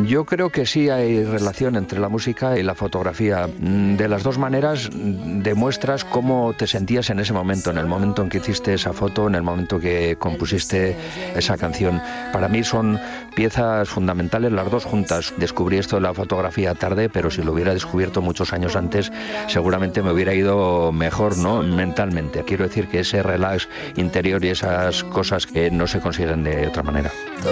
Yo creo que sí hay relación entre la música y la fotografía. De las dos maneras demuestras cómo te sentías en ese momento, en el momento en que hiciste esa foto, en el momento que compusiste esa canción. Para mí son piezas fundamentales las dos juntas. Descubrí esto de la fotografía tarde, pero si lo hubiera descubierto muchos años antes, seguramente me hubiera ido mejor, ¿no? Mentalmente. Quiero decir que ese relax interior y esas cosas que no se consiguen de otra manera.